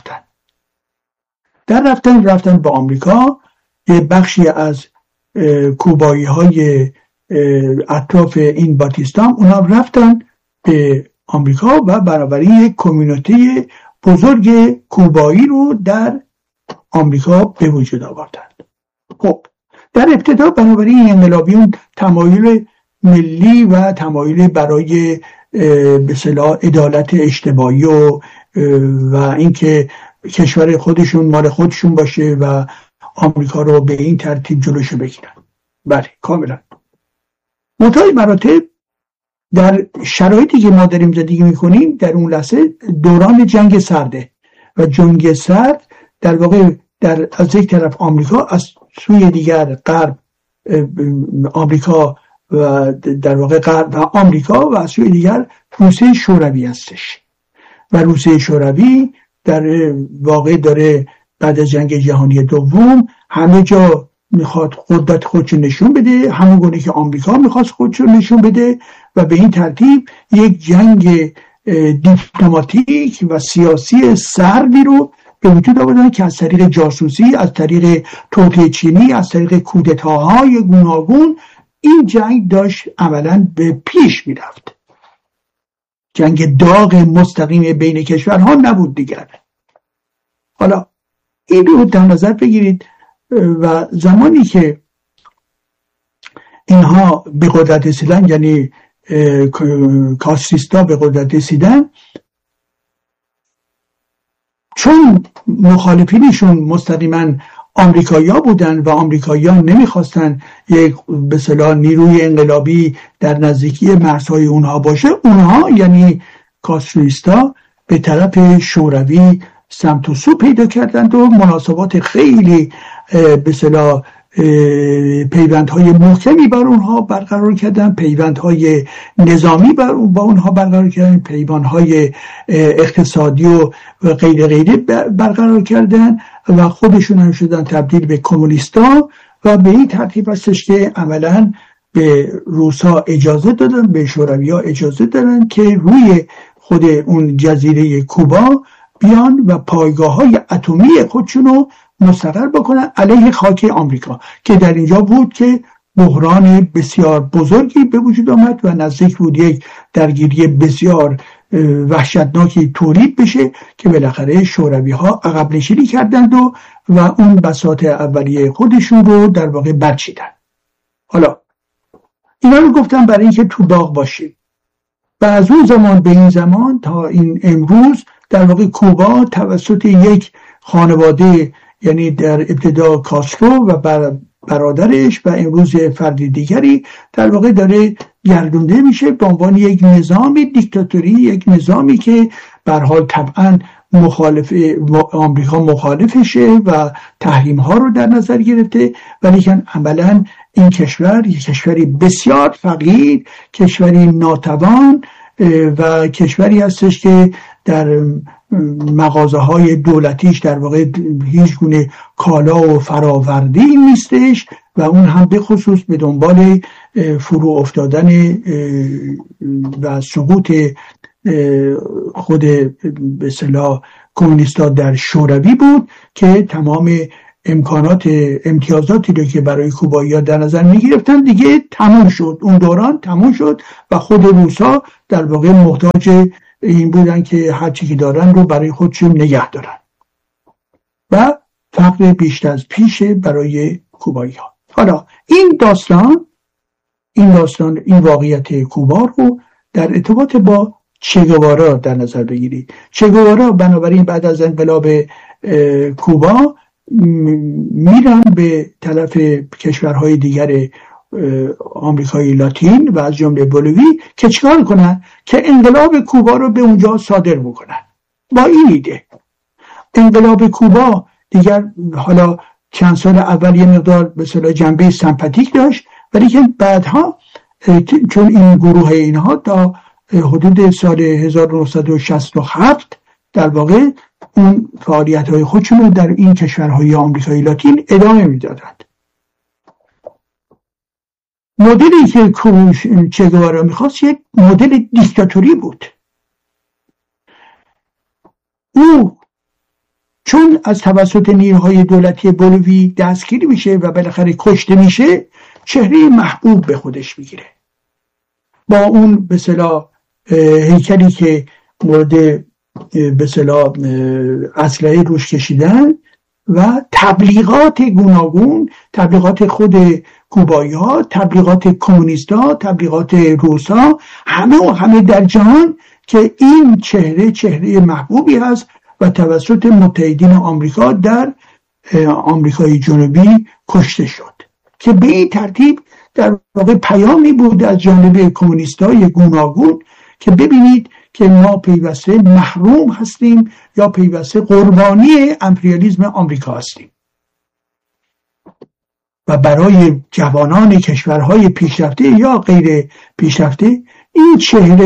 رفتن به آمریکا. یه بخشی از کوبایی های اطراف این باتیستا اونا رفتن به آمریکا و بنابراین یک کمیونیته بزرگ کوبایی رو در آمریکا به وجود آوردند. خب در ابتدا بنابراین انقلابیون تمایل ملی و تمایل برای به اصطلاح عدالت اجتماعی و اینکه کشور خودشون مال خودشون باشه و آمریکا رو به این ترتیب جلوشو بگیرن. بله کاملا. منتهای مراتب در شرایطی که ما داریم زندگی میکنیم در اون لحظه دوران جنگ سرده و جنگ سرد در واقع از یک طرف آمریکا، از سوی دیگر غرب آمریکا و در واقع غرب و آمریکا و از سوی دیگر روسیه شوروی هستش و روسیه شوروی در واقع داره بعد از جنگ جهانی دوم همه جا میخواد قدرت خودشو نشون بده، همون گونه که آمریکا میخواد خودشو نشون بده و به این ترتیب یک جنگ دیپلماتیک و سیاسی سردی رو به وجود آوردن که از طریق جاسوسی، از طریق توطئه چینی، از طریق کودتاهای گوناگون این جنگ داشت عملاً به پیش میرفت. جنگ داغ مستقیم بین کشورها نبود دیگر. حالا این رو در نظر بگیرید و زمانی که اینها به قدرت رسیدن، یعنی کاستریستا به قدرت رسیدن، چون مخالفینشون مستقیما آمریکایی‌ها بودن و آمریکایی‌ها نمیخواستن یک به اصطلاح نیروی انقلابی در نزدیکی مرزهای اونها باشه، اونها یعنی کاستریستا به طرف شوروی سمت و سو پیدا کردند و مناسبات خیلی به اصطلاح پیوندهای محکمی بر اونها برقرار کردن، پیوندهای نظامی با اونها برقرار کردن، پیوندهای اقتصادی و غیر برقرار کردن و خودشون هم شدن تبدیل به کمونیستا و به این ترتیب هستش که عملاً به روسا اجازه دادن، به شوروی‌ها اجازه دادن که روی خود اون جزیره کوبا بیان و پایگاه‌های اتمی خودشونو مستقر بکنن علیه خاک آمریکا، که در اینجا بود که بحران بسیار بزرگی به وجود آمد و نزدیک بود یک درگیری بسیار وحشتناکی تولید بشه که بالاخره شوروی‌ها عقب نشینی کردند و اون بساط اولیه خودشون رو در واقع برچیدن. حالا اینا رو گفتم برای اینکه تو باغ باشیم و از اون زمان به این زمان تا این امروز در واقع کوبا توسط یک خانواده، یعنی در ابتدا کاسترو و برادرش و امروز فردی دیگری، در واقع داره گردونده میشه به عنوان یک نظام دیکتاتوری، یک نظامی که به هر حال طبعا آمریکا مخالفشه و تحریم ها رو در نظر گرفته، ولی عملا این کشور یک کشوری بسیار فقیر، کشوری ناتوان و کشوری هستش که در مغازه های دولتیش در واقع هیچ گونه کالا و فراوردی نیستش و اون هم به خصوص به دنبال فرو افتادن و سقوط خود به اصطلاح کمونیست‌ها در شوروی بود که تمام امتیازاتی رو که برای کوبایی‌ها در نظر می‌گرفتن دیگه تموم شد، اون دوران تموم شد و خود روس‌ها در واقع محتاج این بودن که هر چی که دارن رو برای خودشون نگه دارن و فقر بیشتر از پیش برای کوبایی‌ها. حالا این داستان این واقعیت کوبا رو در ارتباط با چه گوارا در نظر بگیرید. چه گوارا بنابراین بعد از انقلاب کوبا میرن به طرف کشورهای دیگر آمریکای لاتین و از جمله بولیوی که چیکار کنن؟ که انقلاب کوبا رو به اونجا صادر بکنن. با این ایده انقلاب کوبا دیگر حالا چند سال اول یه مقدار به اصطلاح جنبه سمپاتیک داشت، ولی که بعدها چون این گروه اینها تا حدود سال 1967 در واقع اون فعالیت‌های خودشون رو در این کشورهای آمریکای لاتین ادامه میدادند. مدلی که چه گوارا میخواست یک مدل دیکتاتوری بود. او چون از توسط نیروهای دولتی بولیوی دستگیر میشه و بالاخره کشته میشه، چهره محبوب به خودش میگیره با اون به اصطلاح هیکلی که مورد به اصطلاح اسلحه روش کشیدن و تبلیغات گوناگون، تبلیغات خود کوبایی‌ها، تبلیغات کمونیست‌ها، تبلیغات روس‌ها، همه در جهان که این چهره محبوبی هست و توسط متحدین آمریکا در آمریکای جنوبی کشته شد که به این ترتیب در واقع پیامی بود از جانب کمونیست‌های گوناگون که ببینید که ما پیوسته محروم هستیم یا پیوسته قربانی امپریالیسم آمریکا هستیم و برای جوانان کشورهای پیشرفته یا غیر پیشرفته این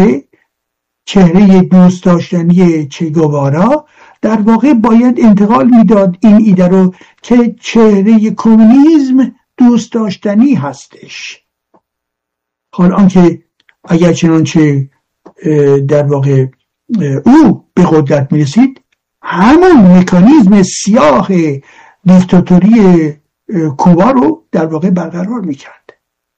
چهره دوست داشتنی چه گوارا در واقع باید انتقال میداد این ایده رو که چهره کمونیسم دوست داشتنی هستش. حال آنکه اگر چنانچه در واقع او به قدرت میرسید، همون مکانیزم سیاه دیکتاتوری کوبا رو در واقع برقرار میکرد.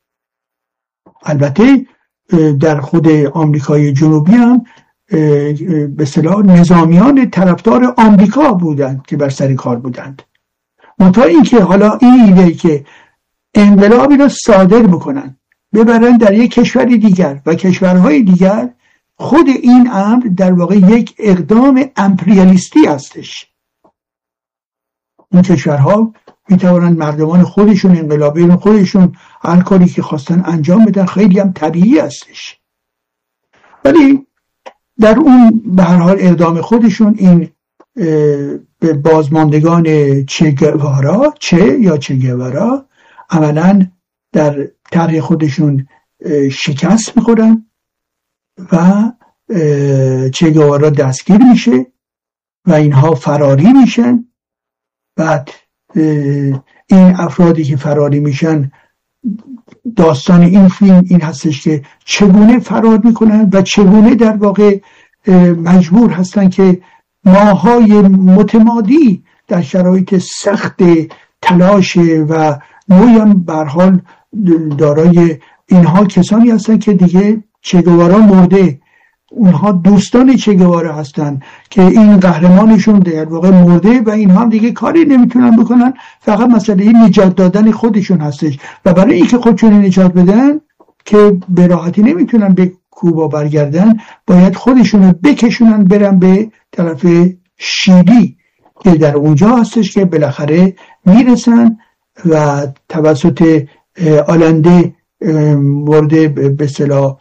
البته در خود آمریکای جنوبی هم به اصطلاح نظامیان طرفدار آمریکا بودند که بر سر کار بودند. منتها این که حالا این ایده که انقلابی رو صادر بکنن ببرن در یک کشوری دیگر و کشورهای دیگر، خود این امر در واقع یک اقدام امپریالیستی هستش. این کشورها میتوانند مردمان خودشون انقلابیون خودشون هر کاری که خواستن انجام بدن، خیلی هم طبیعی هستش، ولی در اون به هر حال اقدام خودشون این به بازماندگان چه گوارا عملاً در طرح خودشون شکست میخورن و چه گوارا دستگیر میشه و اینها فراری میشن. بعد این افرادی که فراری میشن، داستان این فیلم این هستش که چگونه فرار میکنن و چگونه در واقع مجبور هستن که ماهای متمادی در شرایط سخت تلاش و نوعی هم به هر حال دارای اینها کسانی هستن که دیگه چه گوارا مرده، اونها دوستان چه گوارا هستن که این قهرمانشون در واقع مرده و اینها دیگه کاری نمیتونن بکنن، فقط مسئله نجات دادن خودشون هستش و برای اینکه خودشون نجات بدن که به راحتی نمیتونن به کوبا برگردن، باید خودشون رو بکشونن برن به طرف شیلی که در اونجا هستش که بالاخره میرسن و توسط آلنده مورد به اصطلاح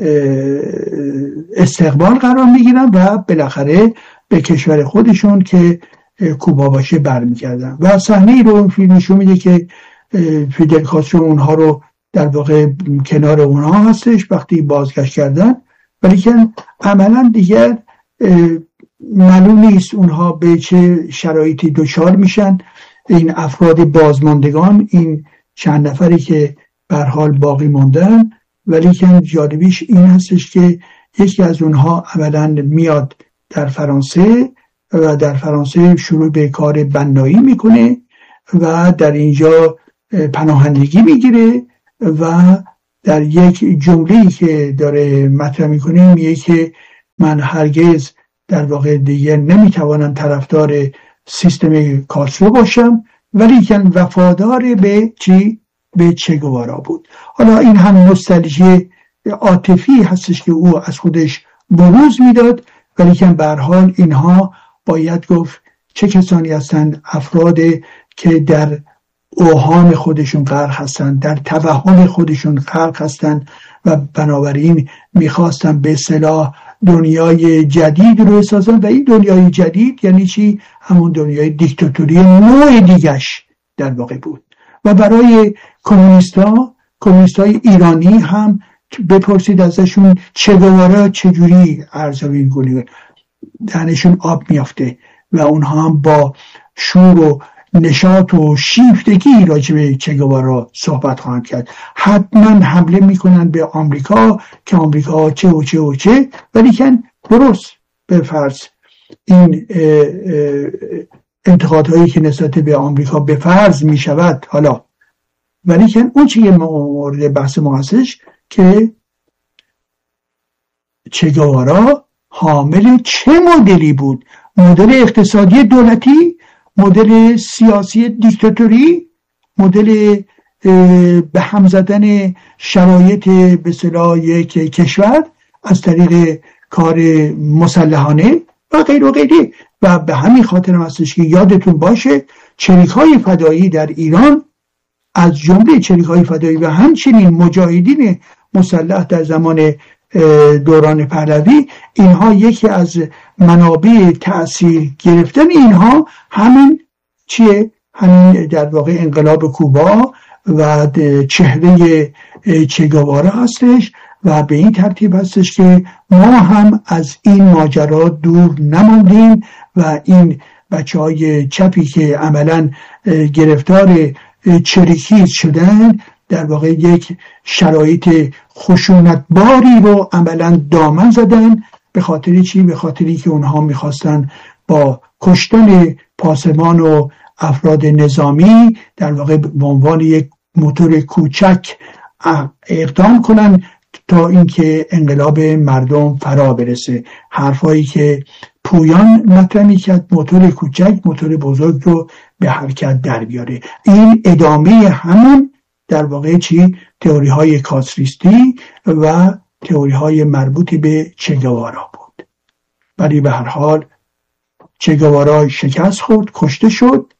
استقبال قرار میگیرن و بالاخره به کشور خودشون که کوبا باشه برمیگردن. و صحنه رو فیلم نشون میده که فیدل کاسترو اونها رو در واقع کنار اونها هستش وقتی بازگشت کردن، ولی که عملا دیگر معلوم نیست اونها به چه شرایطی دچار میشن. این افراد بازماندگان، این چند نفری که به هر حال باقی موندن، ولی که جالبیش این هستش که یکی از اونها عملاً میاد در فرانسه و در فرانسه شروع به کار بنایی میکنه و در اینجا پناهندگی میگیره و در یک جمله‌ای که داره مطرح میکنه میگه که من هرگز در واقع دیگه نمیتوانم طرفدار سیستم کاسترو باشم، ولی که وفادار به چی؟ به چه گوارا بود. حالا این هم نوستالژی عاطفی هستش که او از خودش بروز میداد، ولی که به هر حال اینها باید گفت چه کسانی هستند؟ افراد که در اوهام خودشون غرق هستند، در توهم خودشون غرق هستند و بنابراین میخواستن به اصطلاح دنیای جدید رو بسازن. و این دنیای جدید یعنی چی؟ همون دنیای دیکتاتوری نوع دیگش در واقع بود. و برای کمونیستای ایرانی هم بپرسید ازشون چه گوارا چجوری ارزوین گلی دهنشون آب میافته و اونها هم با شور و نشاط و شیفتگی راجع به چه گوارا صحبت خواهند کرد. حتما حمله میکنن به آمریکا که آمریکا چه و چه و چه، ولی که درست به فرض این انتقادهایی که نسبت به آمریکا به فرض میشود حالا، ولی که اون چیه مورد بحث ما هستش که چه گوارا حامل چه مدلی بود؟ مدل اقتصادی دولتی، مدل سیاسی دیکتاتوری، مدل به هم زدن شرایط به اصطلاح یک کشور از طریق کار مسلحانه و غیر و غیره. و به همین خاطر هستش که یادتون باشه چریک‌های فدایی در ایران، از جمله چریک‌های فدایی و همچنین مجاهدین مسلح در زمان دوران پهلوی، اینها یکی از منابع تأثیر گرفتن اینها همین چیه؟ همین در واقع انقلاب کوبا و چهره چه گوارا هستش و به این ترتیب هستش که ما هم از این ماجرا دور نماندیم و این بچهای چپی که عملا گرفتار چریکی شدن در واقع یک شرایط خشونتباری رو عملا دامن زدن. به خاطر چی؟ به خاطری که اونها میخواستن با کشتن پاسبان و افراد نظامی در واقع به عنوان یک موتور کوچک اقدام کنن تا اینکه انقلاب مردم فرا برسه. حرفایی که پویان مطرح می‌کرد موتور کوچک موتور بزرگ رو به حرکت در بیاره. این ادامه همون در واقع چی؟ تئوری های کاستریستی و تئوری های مربوط به چه گوارا بود. ولی به هر حال چه گوارا شکست خورد، کشته شد.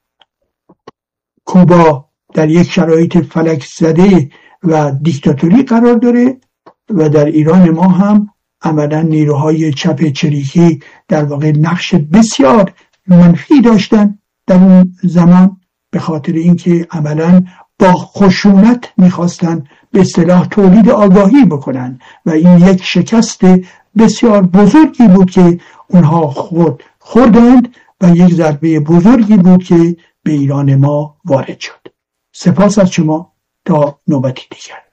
کوبا در یک شرایط فلک زده و دیکتاتوری قرار داره و در ایران ما هم عملا نیروهای چپ چریکی در واقع نقش بسیار منفی داشتن در اون زمان، به خاطر اینکه عملا با خشونت میخواستن به اصطلاح تولید آگاهی بکنن و این یک شکست بسیار بزرگی بود که اونها خوردند و یک ضربه بزرگی بود که به ایران ما وارد شد. سپاس از شما، تا نوبتی دیگر.